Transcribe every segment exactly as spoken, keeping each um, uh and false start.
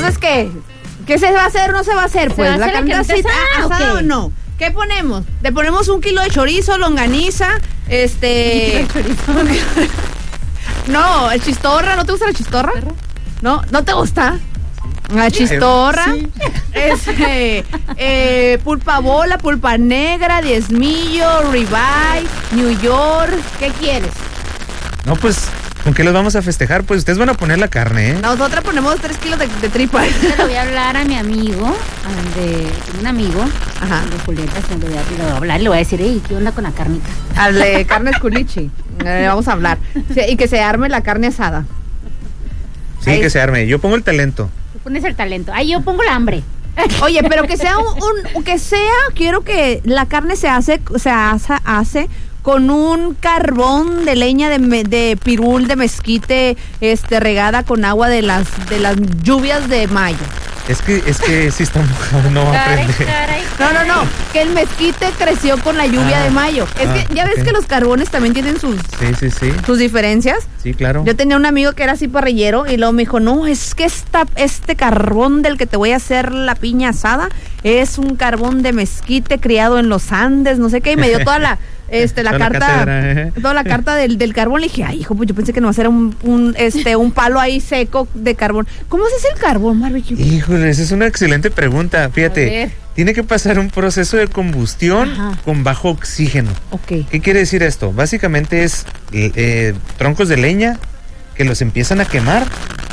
Entonces, ¿qué? ¿Qué se va a hacer o no se va a hacer? Pues, ¿la carnita asada, asada o no? ¿Qué ponemos? Le ponemos un kilo de chorizo, longaniza, este... No, el chistorra, ¿no te gusta la chistorra? ¿No? ¿No te gusta? La chistorra, sí. Este, eh, pulpa bola, pulpa negra, diezmillo, ribeye, New York, ¿qué quieres? No, pues, ¿con qué los vamos a festejar? Pues ustedes van a poner la carne, ¿eh? Nosotras ponemos tres kilos de, de tripa. Le voy a hablar a mi amigo, a de un amigo, ajá, de Julieta, se le voy a, le voy a hablar, le voy a decir, hey, ¿qué onda con la carnita? Al de carne culichi, le vamos a hablar. Sí, y que se arme la carne asada. Sí, ahí. Que se arme. Yo pongo el talento. Tú pones el talento. Ay, yo pongo el hambre. Oye, pero que sea un, un que sea, quiero que la carne se hace, se hace, hace con un carbón de leña de, de pirul, de mezquite, este, regada con agua de las, de las lluvias de mayo. Es que, es que sí está mojado, no va a aprender. Caray, caray. No, no, no, que el mezquite creció con la lluvia ah, de mayo. Es ah, que ya ves okay. que los carbones también tienen sus, sí, sí, sí. sus diferencias. Sí, claro. Yo tenía un amigo que era así parrillero y luego me dijo, no, es que esta, este carbón del que te voy a hacer la piña asada es un carbón de mezquite criado en los Andes, no sé qué, y me dio toda la... Este, la toda carta, la cátedra, ¿eh? toda la carta del, del carbón. Le dije, ay, hijo, pues yo pensé que no era un, un, este, un palo ahí seco de carbón. ¿Cómo se hace el carbón, barbecue? Híjole, esa es una excelente pregunta. Fíjate, tiene que pasar un proceso de combustión Ajá. con bajo oxígeno. Okay. ¿Qué quiere decir esto? Básicamente es eh, troncos de leña que los empiezan a quemar,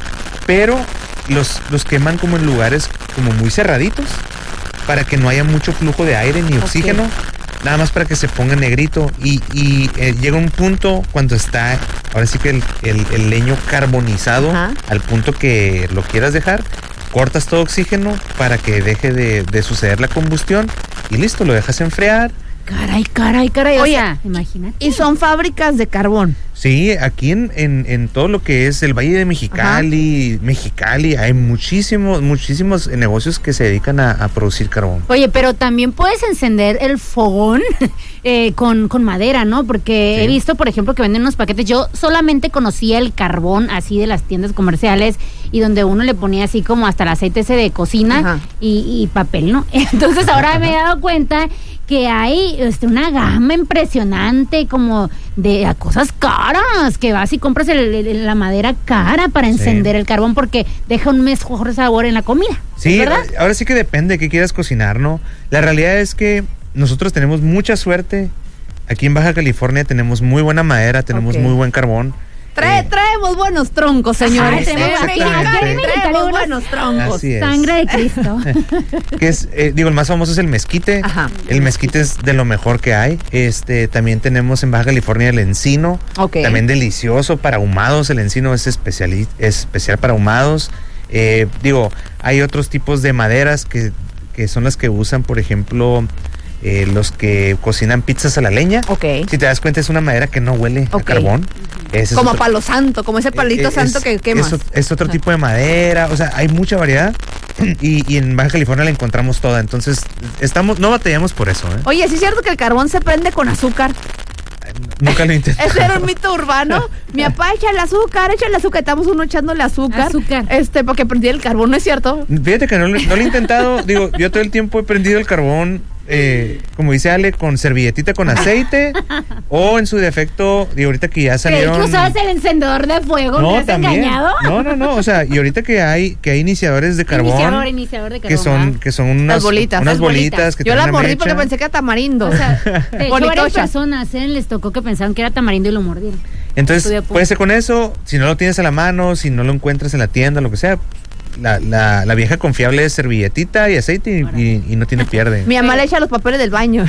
pero los, los queman como en lugares como muy cerraditos para que no haya mucho flujo de aire ni oxígeno. Okay. Nada más para que se ponga negrito y, y eh, llega un punto cuando está, ahora sí que el, el, el leño carbonizado, Ajá. al punto que lo quieras dejar, cortas todo oxígeno para que deje de, de suceder la combustión y listo, lo dejas enfriar. Caray, caray, caray. Oye, o sea, imagínate. Y son fábricas de carbón. Sí, aquí en, en, en todo lo que es el Valle de Mexicali, Ajá. Mexicali, hay muchísimos, muchísimos negocios que se dedican a, a producir carbón. Oye, pero también puedes encender el fogón eh, con, con madera, ¿no? Porque sí. he visto, por ejemplo, que venden unos paquetes. Yo solamente conocía el carbón así de las tiendas comerciales y donde uno le ponía así como hasta el aceite ese de cocina y, y papel, ¿no? Entonces ahora me he dado cuenta que hay este, una gama impresionante como de a cosas caras, que vas y compras el, el, la madera cara para encender sí. el carbón porque deja un mejor sabor en la comida. Sí, ¿verdad? Ahora sí que depende de qué quieras cocinar, ¿no? La realidad es que nosotros tenemos mucha suerte. Aquí en Baja California tenemos muy buena madera, tenemos okay. muy buen carbón. Trae, eh, traemos buenos troncos, señores. Traemos traemos buenos troncos. Sangre de Cristo. que es, eh, digo, el más famoso es el mezquite. Ajá. El mezquite es de lo mejor que hay. Este, también tenemos en Baja California el encino. Okay. También delicioso para ahumados. El encino es especial, es especial para ahumados. Eh, digo, hay otros tipos de maderas que, que son las que usan, por ejemplo, Eh, los que cocinan pizzas a la leña. Okay. Si te das cuenta, es una madera que no huele okay. a carbón. Es como otro, palo santo, como ese palito eh, santo es, que quemas. Es, es otro tipo de madera, o sea, hay mucha variedad y, y en Baja California la encontramos toda, entonces estamos, no batallamos por eso. ¿eh? Oye, ¿sí es cierto que el carbón se prende con azúcar? Nunca lo intenté. Ese era un mito urbano. Mi papá echa el azúcar, echa el azúcar, estamos uno echándole azúcar. Azúcar. Este, porque prendía el carbón, ¿no es cierto? Fíjate que no, no lo he intentado, digo, yo todo el tiempo he prendido el carbón. Eh, como dice Ale, con servilletita con aceite o en su defecto, digo, ahorita que ya salieron... ¿Crees que usabas el encendedor de fuego? No, ¿Me has también. engañado? No, no, no, o sea, y ahorita que hay que hay iniciadores de carbón, iniciador, iniciador de carbón, que son que son unas las bolitas, unas las bolitas, bolitas que yo la mordí mecha. Porque pensé que era tamarindo. O sea, de hecho, varias personas ¿eh? les tocó que pensaban que era tamarindo y lo mordieron. Entonces, puede ser con eso, si no lo tienes a la mano, si no lo encuentras en la tienda, lo que sea. La, la, la vieja confiable es servilletita y aceite y, y, y no tiene pierde. Mi mamá le echa los papeles del baño.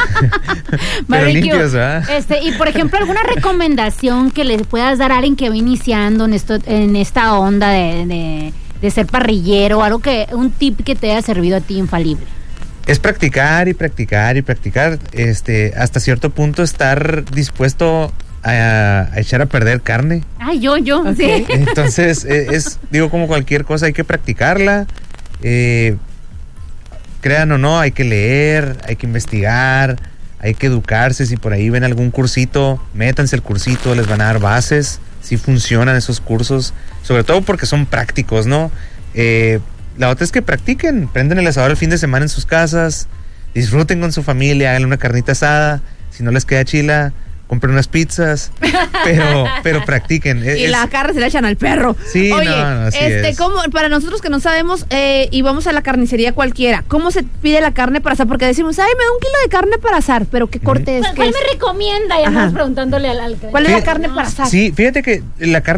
Pero limpios, ¿verdad? Este, y por ejemplo, ¿alguna recomendación que le puedas dar a alguien que va iniciando en esto, en esta onda de, de, de ser parrillero? Algo que, un tip que te haya servido a ti infalible. Es practicar y practicar y practicar, este, hasta cierto punto estar dispuesto A, a echar a perder carne. Ay, yo, yo, okay. sí. Entonces, es, es, digo, como cualquier cosa, hay que practicarla. Eh, crean o no, hay que leer, hay que investigar, hay que educarse. Si por ahí ven algún cursito, métanse el cursito, les van a dar bases. Si funcionan esos cursos, sobre todo porque son prácticos, ¿no? Eh, la otra es que practiquen, prenden el asador el fin de semana en sus casas, disfruten con su familia, hagan una carnita asada, si no les queda chila, compren unas pizzas, pero, pero practiquen. Y es, la carne se la echan al perro. Sí, Oye, no, no, así este, es. ¿cómo, para nosotros que no sabemos eh, y vamos a la carnicería cualquiera, ¿cómo se pide la carne para asar? Porque decimos, ay, me da un kilo de carne para asar, pero ¿qué corte es? ¿Cuál, ¿Qué cuál es? me recomienda? Y además preguntándole al alcalde. ¿Cuál es la Fí- carne para asar? Sí, fíjate que la carne